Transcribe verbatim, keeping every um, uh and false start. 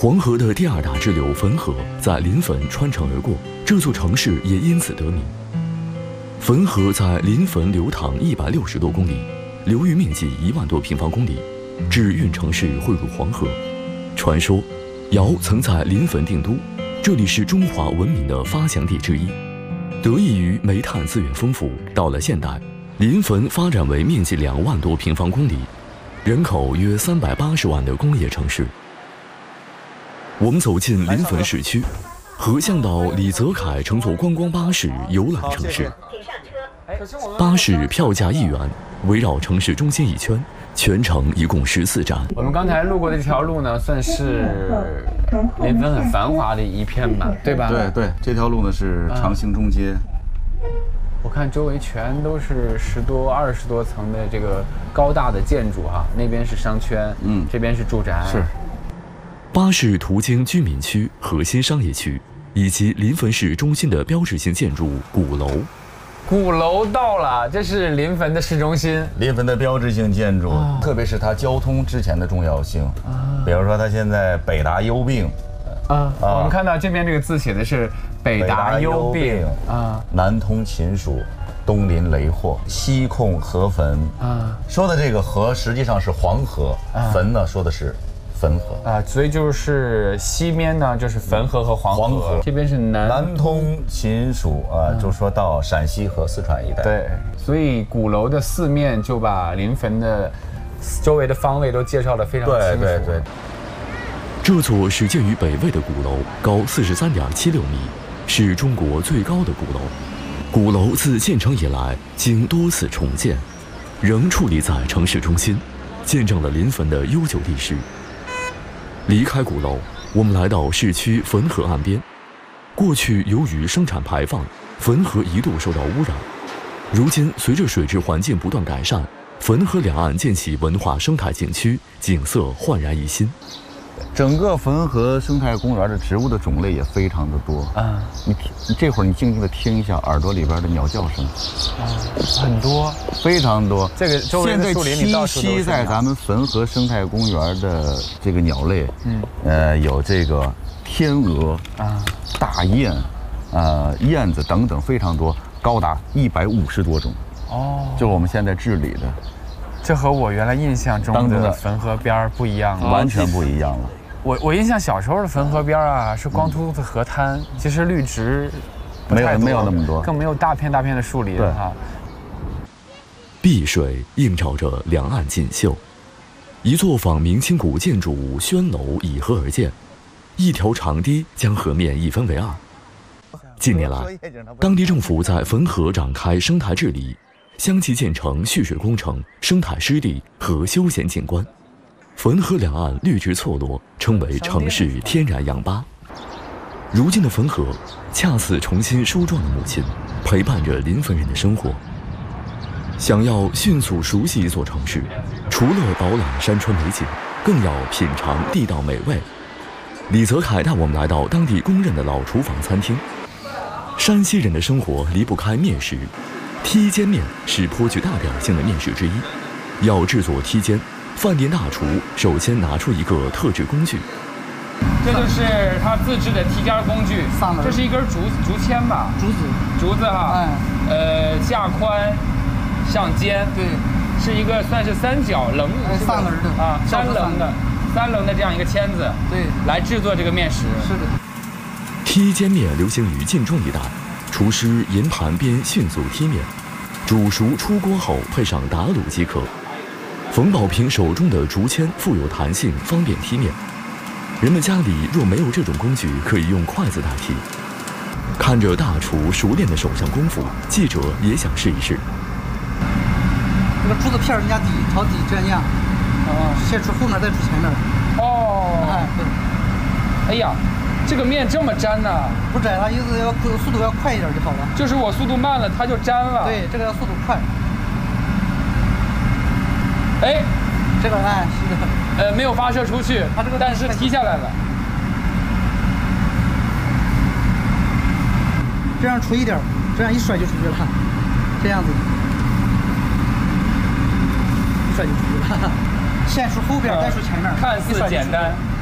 黄河的第二大支流汾河在临汾穿城而过，这座城市也因此得名。汾河在临汾流淌一百六十多公里，流域面积一万多平方公里，至运城市汇入黄河。传说，尧曾在临汾定都，这里是中华文明的发祥地之一。得益于煤炭资源丰富，到了现代，临汾发展为面积两万多平方公里，人口约三百八十万的工业城市。我们走进临汾市区，和向导李泽楷乘坐观光巴士游览城市。巴士票价一元，围绕城市中心一圈，全程一共十四站。 我们刚才路过的这条路呢，算是临汾很繁华的一片吧，对吧？ 对对，这条路呢是长兴中街。 我看周围全都是十多、二十多层的这个高大的建筑哈，那边是商圈，嗯，这边是住宅。 是。 巴士途经居民区、核心商业区，以及临汾市中心的标志性建筑鼓楼。 鼓楼到了，这是临汾的市中心， 临汾的标志性建筑，哦、特别是它交通之前的重要性。啊、比如说，它现在北达优并， 啊，啊我们看到这边这个字写的是北达优并啊，南通秦蜀，东临雷霍，西控河汾啊。说的这个河实际上是黄河，啊、汾呢说的是汾河啊，所以就是西边呢就是汾河和黄河，黄河这边是南南通秦蜀啊，嗯、就说到陕西和四川一带。 对，所以鼓楼的四面就把临汾的周围的方位都介绍得非常清楚。 对对对。 这座始建于北魏的鼓楼高四十三点七六米，是中国最高的鼓楼。鼓楼自建成以来，经多次重建，仍矗立在城市中心，见证了临汾的悠久历史。离开鼓楼，我们来到市区汾河岸边。过去由于生产排放，汾河一度受到污染。如今随着水质环境不断改善，汾河两岸建起文化生态景区，景色焕然一新。 整个汾河生态公园的植物的种类也非常的多啊！你听，这会儿你静静的听一下耳朵里边的鸟叫声， 啊，很多， 非常多。 这个周围的树林里到处都是。 现在栖息在咱们汾河生态公园的这个鸟类，嗯，呃，有这个天鹅啊、大雁、呃燕子等等，非常多，高达一百五十多种。哦，就是我们现在治理的。 这和我原来印象中的汾河边不一样了， 完全不一样了。 我我印象小时候的汾河边啊，是光秃秃的河滩，嗯、其实绿植没有没有那么多， 更没有大片大片的树林哈。 碧水映照着两岸锦绣，一座仿明清古建筑轩楼倚河而建，一条长堤将河面一分为二。近年来，当地政府在汾河展开生态治理。相继建成蓄水工程、生态湿地和休闲景观，汾河两岸绿植错落，称为城市天然氧吧。如今的汾河，恰似重新梳妆的母亲，陪伴着临汾人的生活。想要迅速熟悉一座城市，除了饱览山川美景，更要品尝地道美味。李泽楷带我们来到当地公认的老厨房餐厅。山西人的生活离不开面食。梯间面是颇具代表性的面食之一。要制作梯间，饭店大厨首先拿出一个特制工具， 这就是他自制的梯间工具。这是一根竹竹签吧？ 竹子， 竹子哈。哎。呃，下宽，上尖。 对。 是一个算是三角棱的。 三棱的啊，三棱的，三棱的这样一个签子。 对。来制作这个面食。 是的。 梯间面流行于晋中一带。厨师沿盘边迅速剔面，煮熟出锅后配上打卤即可。冯宝平手中的竹签富有弹性，方便剔面。人们家里若没有这种工具，可以用筷子代替。看着大厨熟练的手上功夫，记者也想试一试。 这个竹子片人家底朝底这样，啊，先出后面再出前面。 哦， 哎， 对。哎呀。这个面这么粘呢？ 不粘，它意思要速度要快一点就好了。 就是我速度慢了，它就粘了。 对，这个要速度快。 哎， 这个哎是的。 呃，没有发射出去，它这个但是踢下来了。 这样出一点，这样一甩就出去了，这样子，一甩就出去了。先出后边，再出前面， 看似简单。